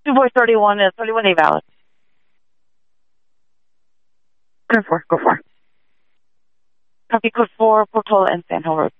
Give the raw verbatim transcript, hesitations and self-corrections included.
two four thirty-one, uh, thirty-one A valid. Go for, go for. Copy code four, Portola and Sand Hill Road.